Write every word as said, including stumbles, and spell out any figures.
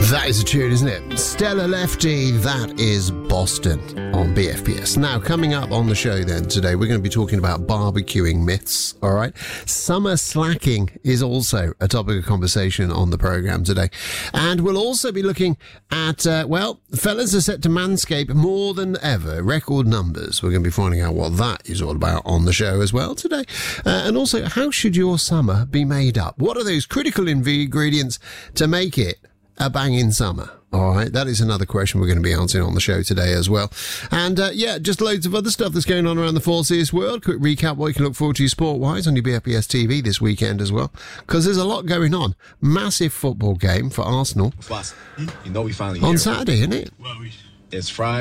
That is a tune, isn't it? Stella Lefty, that is Boston on B F P S. Now, coming up on the show then today, we're going to be talking about barbecuing myths, all right? Summer slacking is also a topic of conversation on the programme today. And we'll also be looking at, uh, well, fellas are set to manscape more than ever, record numbers. We're going to be finding out what that is all about on the show as well today. Uh, and also, how should your summer be made up? What are those critical ingredients to make it a banging summer? All right, that is another question we're going to be answering on the show today as well. And uh, yeah, just loads of other stuff that's going on around the Four Seas world. Quick recap what you can look forward to sport-wise on your B F P S T V this weekend as well, because there's a lot going on. Massive football game for Arsenal You know we finally on here. Saturday, isn't it? It's Friday.